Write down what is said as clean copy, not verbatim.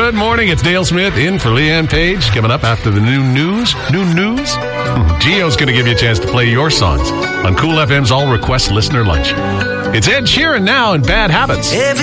Good morning. It's Dale Smith in for Leanne Page. Coming up after the new news. Gio's going to give you a chance to play your songs on Cool FM's All Request Listener Lunch. It's Ed Sheeran now and Bad Habits.